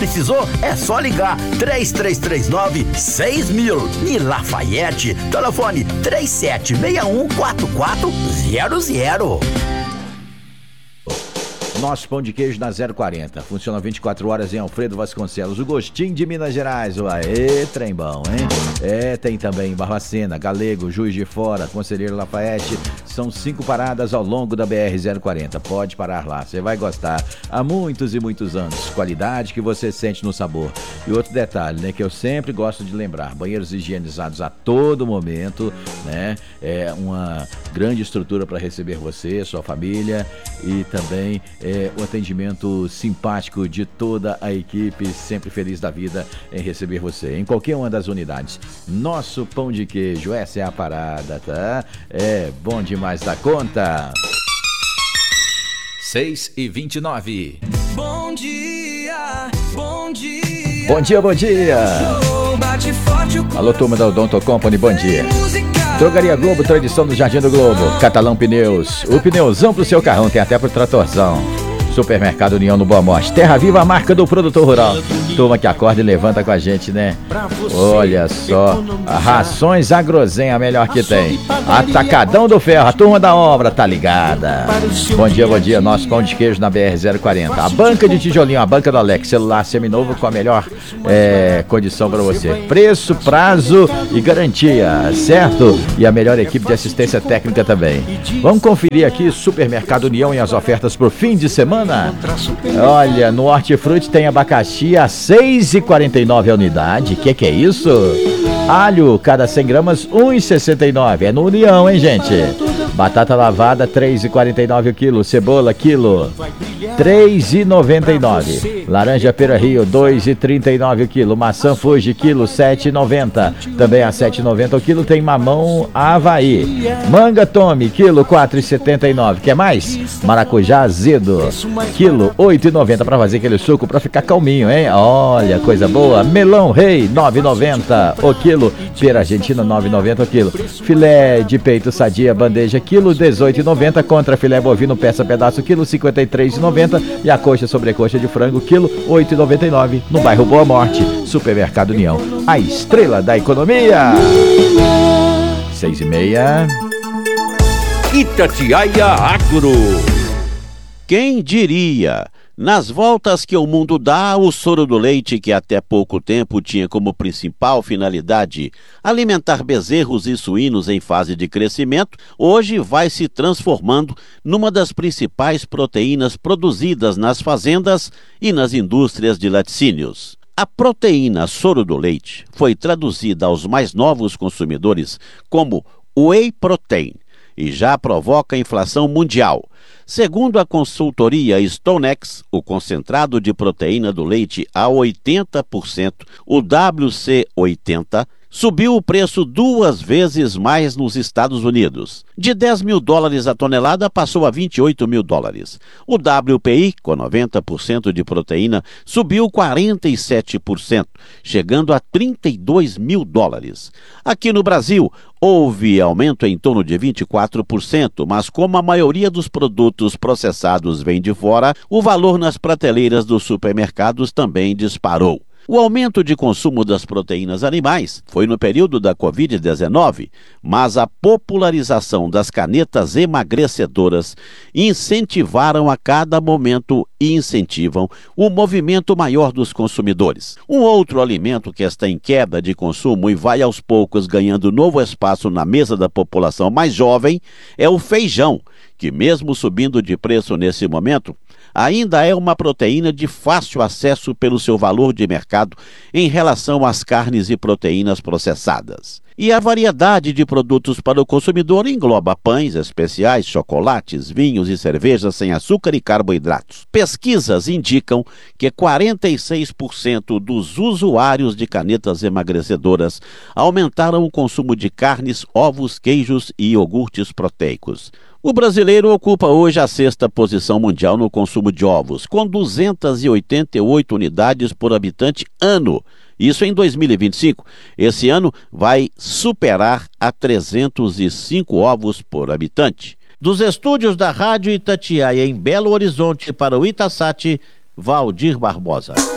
Precisou? É só ligar 3339-6000. E Lafayette, telefone 3761-4400. Nosso pão de queijo na 040. Funciona 24 horas em Alfredo Vasconcelos. O gostinho de Minas Gerais. Aê, trem bom, hein? Tem também Barbacena, Galego, Juiz de Fora, Conselheiro Lafayette. São 5 paradas ao longo da BR-040. Pode parar lá, você vai gostar. Há muitos e muitos anos. Qualidade que você sente no sabor. E outro detalhe, né, que eu sempre gosto de lembrar. Banheiros higienizados a todo momento, né? É uma grande estrutura para receber você, sua família e também o atendimento simpático de toda a equipe, sempre feliz da vida em receber você em qualquer uma das unidades. Nosso pão de queijo, essa é a parada, tá? É bom demais da conta. 6h29. Bom dia, bom dia. Bom dia, bom dia. Alô, turma da Odonto Company, bom dia. Drogaria Globo, tradição do Jardim do Globo. Catalão Pneus, o pneuzão pro seu carrão, tem até pro tratorzão. Supermercado União no Boa Morte. Terra Viva, a marca do produtor rural. Turma que acorda e levanta com a gente, né? Olha só, a Rações Agrozen, a melhor que tem. Atacadão do Ferro, a turma da obra tá ligada. Bom dia, nosso pão de queijo na BR-040. A banca de tijolinho, a banca do Alex, celular seminovo com a melhor condição para você. Preço, prazo e garantia, certo? E a melhor equipe de assistência técnica também. Vamos conferir aqui Supermercado União e as ofertas pro fim de semana. Olha, no Hortifruti tem abacaxi a 6,49 a unidade. Que é isso? Alho, cada 100 gramas, 1,69. É no União, hein, gente? Batata lavada, 3,49 o quilo. Cebola, quilo, 3,99. Laranja Pera Rio, 2,39 o quilo. Maçã Fuji, quilo, 7,90. Também a 7,90 o quilo. Tem mamão Havaí. Manga Tome, quilo, 4,79. Quer mais? Maracujá azedo, quilo, 8,90 para fazer aquele suco para ficar calminho, hein? Olha, coisa boa. Melão Rei, 9,90 o quilo. Pera Argentina, 9,90 o quilo. Filé de peito sadia, bandeja, quilo, 18,90. Contra filé bovino, peça pedaço, quilo, 53,90. E a coxa sobrecoxa de frango, quilo, 8,99. No bairro Boa Morte. Supermercado União, a estrela da economia. 6h30. Itatiaia Agro. Quem diria? Nas voltas que o mundo dá, o soro do leite, que até pouco tempo tinha como principal finalidade alimentar bezerros e suínos em fase de crescimento, hoje vai se transformando numa das principais proteínas produzidas nas fazendas e nas indústrias de laticínios. A proteína soro do leite foi traduzida aos mais novos consumidores como whey protein e já provoca inflação mundial. Segundo a consultoria StoneX, o concentrado de proteína do leite a 80%, o WC80, subiu o preço 2 vezes mais nos Estados Unidos. De 10 mil dólares a tonelada passou a 28 mil dólares. O WPI, com 90% de proteína, subiu 47%, chegando a 32 mil dólares. Aqui no Brasil, houve aumento em torno de 24%, mas como a maioria dos produtos processados vem de fora, o valor nas prateleiras dos supermercados também disparou. O aumento de consumo das proteínas animais foi no período da Covid-19, mas a popularização das canetas emagrecedoras incentivaram a cada momento e incentivam o movimento maior dos consumidores. Um outro alimento que está em queda de consumo e vai aos poucos ganhando novo espaço na mesa da população mais jovem é o feijão, que mesmo subindo de preço nesse momento, ainda é uma proteína de fácil acesso pelo seu valor de mercado em relação às carnes e proteínas processadas. E a variedade de produtos para o consumidor engloba pães especiais, chocolates, vinhos e cervejas sem açúcar e carboidratos. Pesquisas indicam que 46% dos usuários de canetas emagrecedoras aumentaram o consumo de carnes, ovos, queijos e iogurtes proteicos. O brasileiro ocupa hoje a 6ª posição mundial no consumo de ovos, com 288 unidades por habitante ano. Isso em 2025. Esse ano vai superar a 305 ovos por habitante. Dos estúdios da Rádio Itatiaia em Belo Horizonte para o Itasat, Valdir Barbosa.